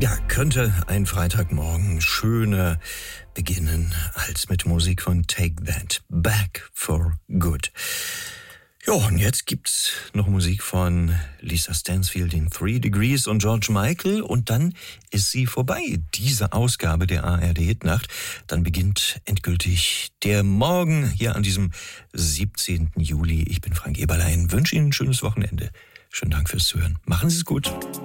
Ja, könnte ein Freitagmorgen schöner beginnen als mit Musik von Take That, Back for Good. Ja, und jetzt gibt's noch Musik von Lisa Stansfield in 3 Degrees und George Michael und dann ist sie vorbei, diese Ausgabe der ARD Hitnacht. Dann beginnt endgültig der Morgen hier an diesem 17. Juli. Ich bin Frank Eberlein, wünsche Ihnen ein schönes Wochenende. Schönen Dank fürs Zuhören. Machen Sie es gut.